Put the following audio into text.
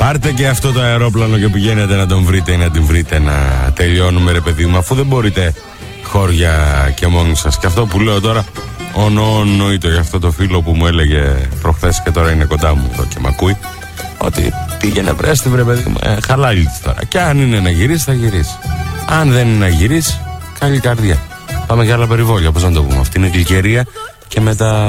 Πάρτε και αυτό το αερόπλανο και πηγαίνετε να τον βρείτε ή να την βρείτε, να τελειώνουμε ρε παιδί μου, αφού δεν μπορείτε χώρια και μόνοι σας. Και αυτό που λέω τώρα ονοείται για αυτό το φίλο που μου έλεγε προχθές και τώρα είναι κοντά μου εδώ και μ' ακούει, ότι πήγαινε πρέστη βρε παιδί μου, χαλάλι της τώρα. Και αν είναι να γυρίσει θα γυρίσει. Αν δεν είναι να γυρίσει, καλή καρδιά. Πάμε για άλλα περιβόλια, πώς να το πούμε. Αυτή είναι η γλυκερία και μετά